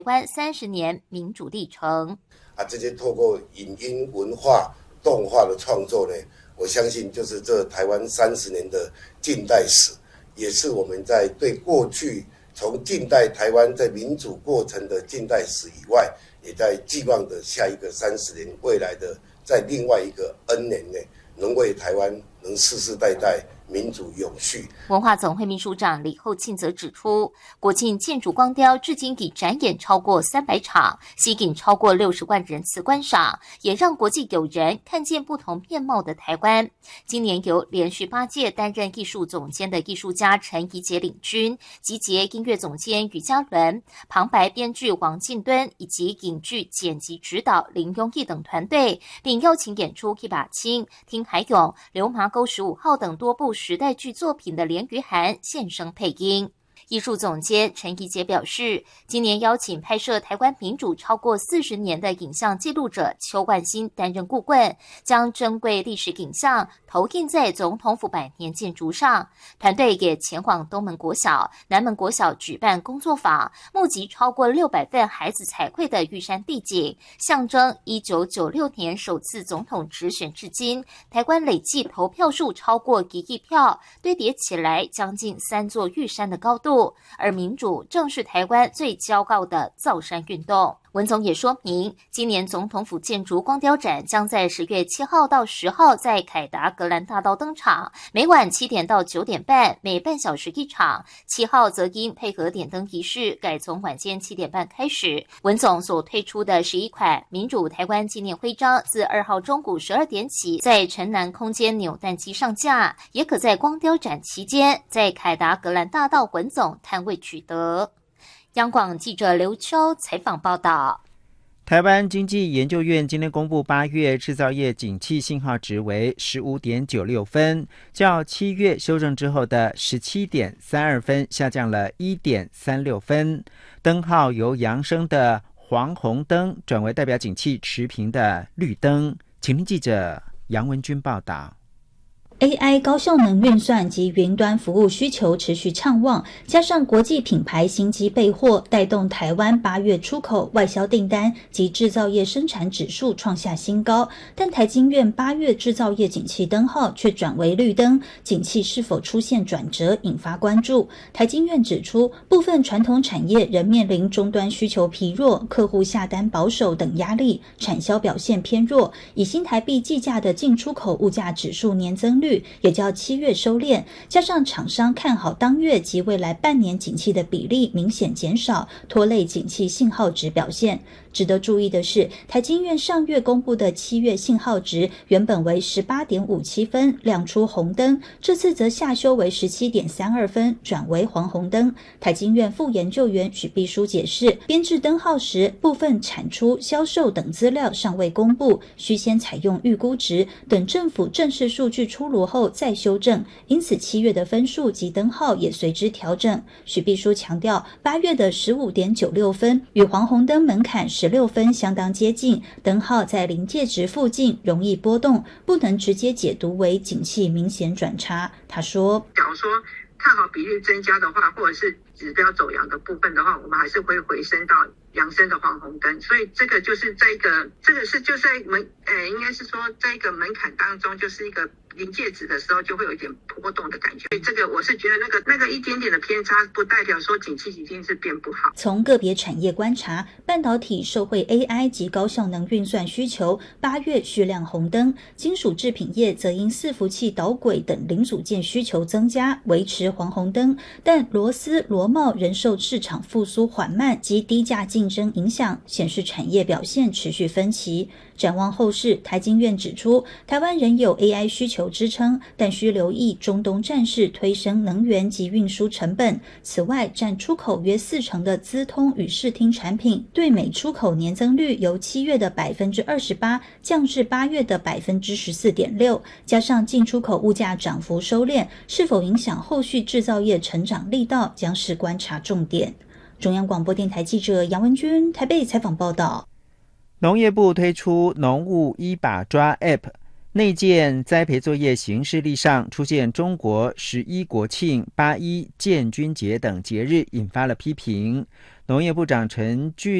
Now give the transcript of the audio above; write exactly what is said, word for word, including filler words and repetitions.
湾三十年民主历程。 啊，这些透过影音文化、动画的创作呢，我相信就是这台湾三十年的近代史，也是我们在对过去从近代台湾在民主过程的近代史以外，也在寄望的下一个三十年未来的在另外一个 N 年内，能为台湾能世世代代民主永续。 文化总会秘书长李厚庆则指出，国庆建筑光雕至今已展演超过三百场，吸引超过六十万人次观赏，也让国际友人看见不同面貌的台湾。今年由连续八届担任艺术总监的艺术家陈怡杰领军，集结音乐总监于嘉伦、旁白编剧王进敦以及影剧剪辑指导林庸义等团队，并邀请演出一把青、听海勇、流麻沟十五号等多部时代剧作品的连于涵现身配音。艺术总监陈怡杰表示，今年邀请拍摄台湾民主超过四十年的影像记录者邱万新担任顾问，将珍贵历史影像投映在总统府百年建筑上。团队也前往东门国小、南门国小举办工作坊，募集超过六百份孩子彩绘的玉山地景，象征一九九六年首次总统直选至今，台湾累计投票数超过一亿票，堆叠起来将近三座玉山的高度。而民主正是台湾最骄傲的造山运动。文总也说明，今年总统府建筑光雕展将在十月七号到十号在凯达格兰大道登场，每晚七点到九点半，每半小时一场。七号则因配合点灯仪式，改从晚间七点半开始。文总所推出的十一款民主台湾纪念徽章，自二号中午十二点起在城南空间扭蛋机上架，也可在光雕展期间在凯达格兰大道文总摊位取得。央广记者刘秋采访报道。 台湾经济研究院今天公布八月制造业景气信号值为 十五点九六 分，较七月修正之后的 十七点三二 分下降了 一点三六 分。灯号由扬升的黄红灯转为代表景气持平的绿灯。请听记者杨文君报道。 A I 高效能运算及云端服务需求持续畅旺，加上国际品牌新机备货，带动台湾八月出口、外销订单及制造业生产指数创下新高。但台经院八月制造业景气灯号却转为绿灯，景气是否出现转折，引发关注。台经院指出，部分传统产业仍面临终端需求疲弱、客户下单保守等压力，产销表现偏弱。以新台币计价的进出口物价指数年增率也较七月收敛，加上厂商看好当月及未来半年景气的比例明显减少，拖累景气信号值表现。值得注意的是，台经院上月公布的七月信号值原本为 十八点五七 分，亮出红灯，这次则下修为 十七点三二 分，转为黄红灯。台经院副研究员许必书解释，编制灯号时部分产出、销售等资料尚未公布，需先采用预估值，等政府正式数据出炉后再修正，因此七月的分数及灯号也随之调整。许必书强调，八月的 十五点九六 分与黄红灯门槛十六分相当接近，灯号在临界值附近容易波动，不能直接解读为景气明显转差。他说， 假如说看好比率增加的话，或者是指标走阳的部分的话，我们还是会回升到扬升的黄红灯，所以这个就是在一个这个是就在门呃，应该是说在一个门槛当中，就是一个临界值的时候就会有一点波动的感觉，所以这个我是觉得那个那个一点点的偏差，不代表说景气一定是变不好。 从个别产业观察，半导体受惠 A I 及高效能运算需求，八月续亮红灯；金属制品业则因伺服器导轨等零组件需求增加，维持黄红灯。但螺丝、螺帽仍受市场复苏缓慢及低价竞争影响，显示产业表现持续分歧。展望后市，台经院指出，台湾仍有 A I 需求支撑，但需留意中东战事推升能源及运输成本。此外，占出口约四成的资通与视听产品，对美出口年增率由七月的 百分之二十八 降至八月的 百分之十四点六， 加上进出口物价涨幅收敛，是否影响后续制造业成长力道，将是观察重点。中央广播电台记者杨文君台北采访报道。 农业部推出农务一把抓 App， 内建栽培作业行事历上出现中国十一国庆、八一建军节等节日，引发了批评。 农业部长陈俊